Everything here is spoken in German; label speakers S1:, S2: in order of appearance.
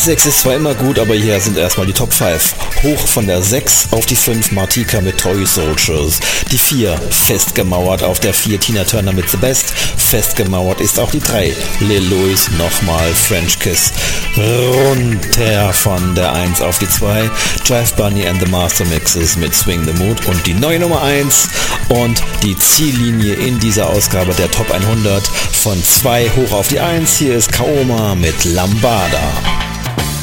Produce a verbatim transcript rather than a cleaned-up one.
S1: sechs ist zwar immer gut, aber hier sind erstmal die Top fünf. Hoch von der sechs auf die fünf Martika mit Toy Soldiers. Die vier festgemauert auf der vier Tina Turner mit The Best. Festgemauert ist auch die drei Lil Louis nochmal French Kiss. Runter von der eins auf die zwei Jive Bunny and the Master Mixes mit Swing the Mood und die neue Nummer eins und die Ziellinie in dieser Ausgabe der Top hundert von zwei hoch auf die eins. Hier ist Kaoma mit Lambada.